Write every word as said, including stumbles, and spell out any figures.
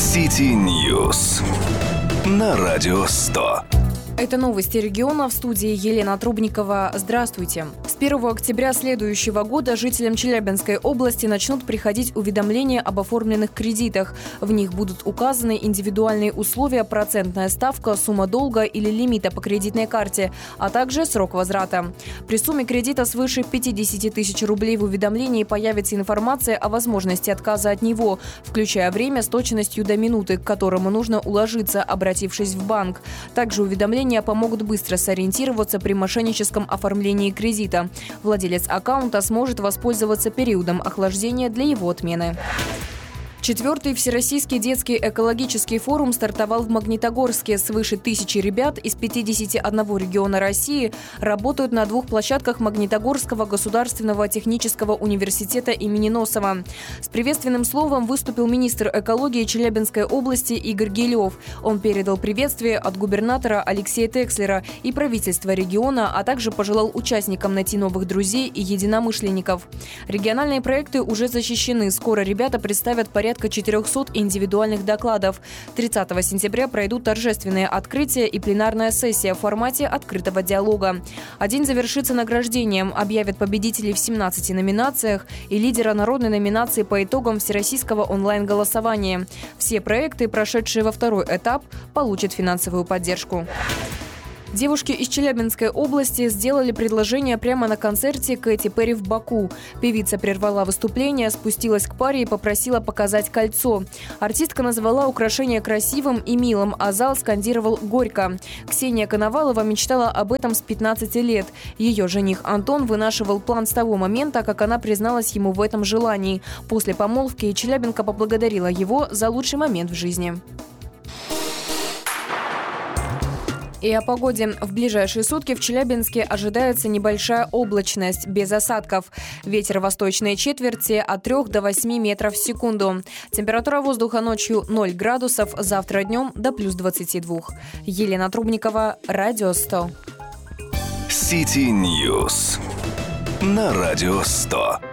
City News на Радио сто. Это новости региона, в студии Елена Трубникова. Здравствуйте. С первого октября следующего года жителям Челябинской области начнут приходить уведомления об оформленных кредитах. В них будут указаны индивидуальные условия, процентная ставка, сумма долга или лимита по кредитной карте, а также срок возврата. При сумме кредита свыше пятьдесят тысяч рублей в уведомлении появится информация о возможности отказа от него, включая время с точностью до минуты, к которому нужно уложиться, обратившись в банк. Также уведомления помогут быстро сориентироваться при мошенническом оформлении кредита. Владелец аккаунта сможет воспользоваться периодом охлаждения для его отмены. Четвертый Всероссийский детский экологический форум стартовал в Магнитогорске. Свыше тысячи ребят из пятидесяти одного региона России работают на двух площадках Магнитогорского государственного технического университета имени Носова. С приветственным словом выступил министр экологии Челябинской области Игорь Гилев. Он передал приветствие от губернатора Алексея Текслера и правительства региона, а также пожелал участникам найти новых друзей и единомышленников. Региональные проекты уже защищены. Скоро ребята представят порядка порядка четырехсот индивидуальных докладов. тридцатого сентября пройдут торжественные открытия и пленарная сессия в формате открытого диалога. А день завершится награждением, объявят победителей в семнадцати номинациях и лидера народной номинации по итогам всероссийского онлайн-голосования. Все проекты, прошедшие во второй этап, получат финансовую поддержку. Девушки из Челябинской области сделали предложение прямо на концерте Кэти Перри в Баку. Певица прервала выступление, спустилась к паре и попросила показать кольцо. Артистка назвала украшение красивым и милым, а зал скандировал «Горько». Ксения Коновалова мечтала об этом с пятнадцати лет. Ее жених Антон вынашивал план с того момента, как она призналась ему в этом желании. После помолвки челябинка поблагодарила его за лучший момент в жизни. И о погоде. В ближайшие сутки в Челябинске ожидается небольшая облачность, без осадков. Ветер восточной четверти от трёх до восьми метров в секунду. Температура воздуха ночью ноль градусов, завтра днем до плюс двадцати двух. Елена Трубникова, Радио сто. City News на Радио сто.